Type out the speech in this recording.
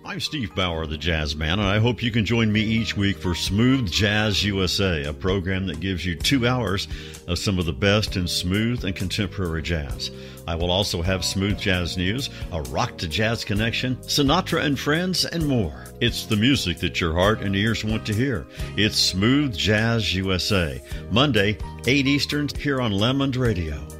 I'm Steve Bauer, the Jazz Man, and I hope you can join me each week for Smooth Jazz USA, a program that gives you 2 hours of some of the best in smooth and contemporary jazz. I will also have smooth jazz news, a rock to jazz connection, Sinatra and Friends, and more. It's the music that your heart and ears want to hear. It's Smooth Jazz USA, Monday, 8 Eastern, here on Lemon Radio.